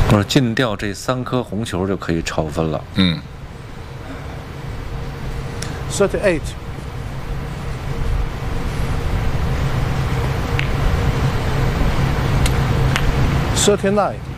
我说尽掉这3颗红球就可以超分了。 嗯。 38. 39.